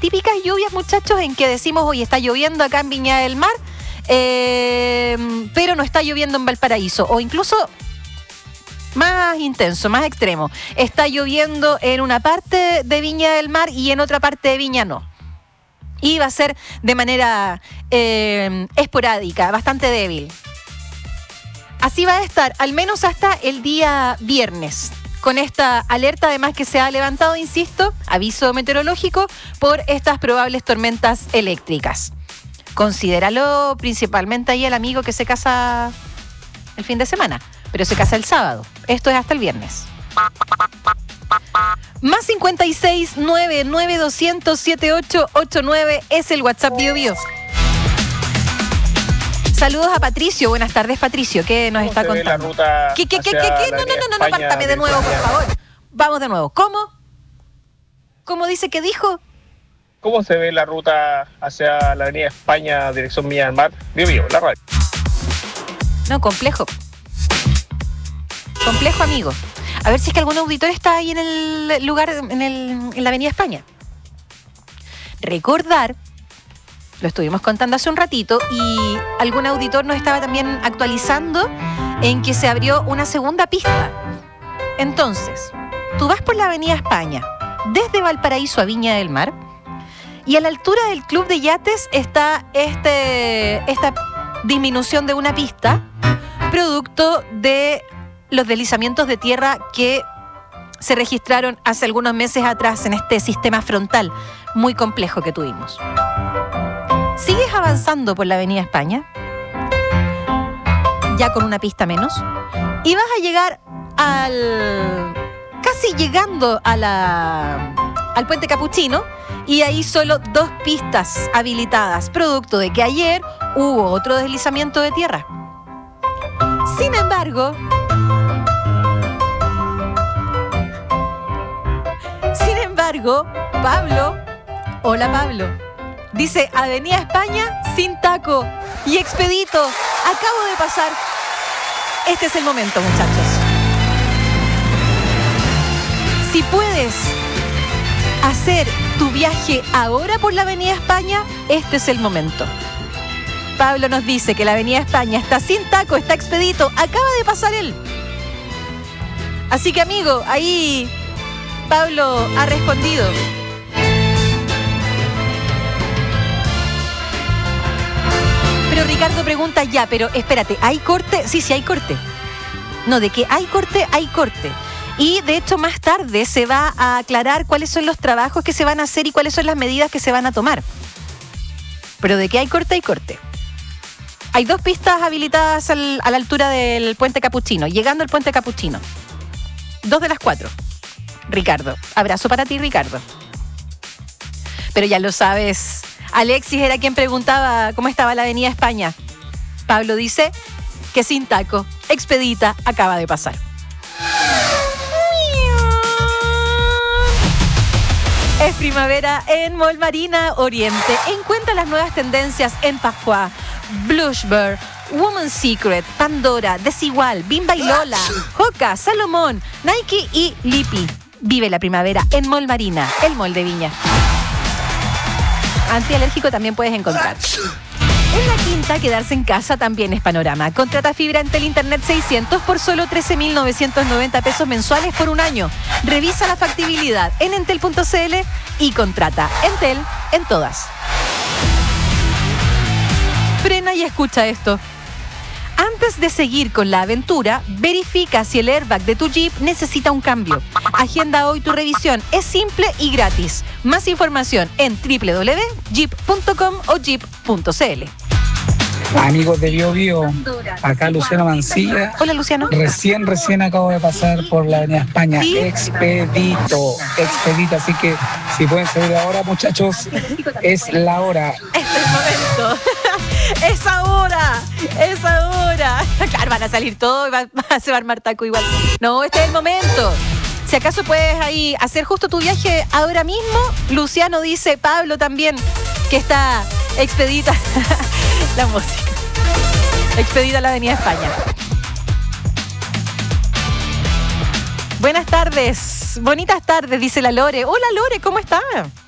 típicas lluvias, muchachos, en que decimos, hoy está lloviendo acá en Viña del Mar, pero no está lloviendo en Valparaíso, o incluso más intenso, más extremo. Está lloviendo en una parte de Viña del Mar y en otra parte de Viña no. Y va a ser de manera esporádica, bastante débil. Así va a estar, al menos hasta el día viernes, con esta alerta además que se ha levantado, insisto, aviso meteorológico por estas probables tormentas eléctricas. Considéralo principalmente ahí el amigo que se casa el fin de semana, pero se casa el sábado. Esto es hasta el viernes. Más 56 99 200 7889 es el WhatsApp Bio Bio. Saludos a Patricio. Buenas tardes, Patricio. ¿Qué nos está contando? ¿Qué? No, pártame de nuevo, por favor. Vamos de nuevo. ¿Cómo dice que dijo? ¿Cómo se ve la ruta hacia la avenida España, dirección Viña del Mar? Bio Bio, la radio. No, complejo. Complejo, amigo. A ver si es que algún auditor está ahí en el lugar, en la avenida España. Recordar, lo estuvimos contando hace un ratito, y algún auditor nos estaba también actualizando en que se abrió una segunda pista. Entonces, tú vas por la avenida España, desde Valparaíso a Viña del Mar, y a la altura del Club de Yates está esta disminución de una pista, producto de los deslizamientos de tierra que se registraron hace algunos meses atrás en este sistema frontal muy complejo que tuvimos. Sigues avanzando por la avenida España, ya con una pista menos, y vas a llegar casi llegando al puente Capuchino, y ahí solo 2 pistas habilitadas, producto de que ayer hubo otro deslizamiento de tierra. Sin embargo, Pablo, hola Pablo, dice Avenida España sin taco y expedito. Acabo de pasar. Este es el momento, muchachos. Si puedes hacer tu viaje ahora por la Avenida España, este es el momento. Pablo nos dice que la Avenida España está sin taco, está expedito. Acaba de pasar él. Así que, amigo, ahí Pablo ha respondido. Pero Ricardo pregunta ya, pero espérate, ¿hay corte? Sí, hay corte. No, de que hay corte, hay corte. Y de hecho más tarde se va a aclarar cuáles son los trabajos que se van a hacer y cuáles son las medidas que se van a tomar. Pero de que hay corte, hay corte. Hay 2 pistas habilitadas a la altura del puente Capuchino, llegando al puente Capuchino. 2 de las 4. Ricardo, abrazo para ti, Ricardo. Pero ya lo sabes, Alexis era quien preguntaba cómo estaba la avenida España. Pablo dice que sin taco, expedita, acaba de pasar. Es primavera en Mall Marina Oriente. Encuentra las nuevas tendencias en Pascua, Blushbird, Woman's Secret, Pandora, Desigual, Bimba y Lola, Hoka, Salomón, Nike y Lipi. Vive la primavera en Mall Marina, el mall de Viña. Antialérgico también puedes encontrar. En la Quinta, quedarse en casa también es panorama. Contrata fibra Entel Internet 600 por solo 13.990 pesos mensuales por un año. Revisa la factibilidad en entel.cl y contrata Entel en todas. Frena y escucha esto. Antes de seguir con la aventura, verifica si el airbag de tu Jeep necesita un cambio. Agenda hoy tu revisión. Es simple y gratis. Más información en www.jeep.com o jeep.cl. Amigos de Bio Bio, acá Luciano Mancilla. Hola, Luciano. Recién acabo de pasar por la avenida España. ¿Sí? Expedito, así que si pueden salir ahora, muchachos, es la hora. Este es el momento. Es ahora. Claro, van a salir todos, se va a armar taco igual. No, este es el momento. Si acaso puedes ahí hacer justo tu viaje ahora mismo. Luciano dice, Pablo también, que está expedita la música. Expedita a la avenida España. Buenas tardes, bonitas tardes, dice la Lore. Hola Lore, ¿cómo está?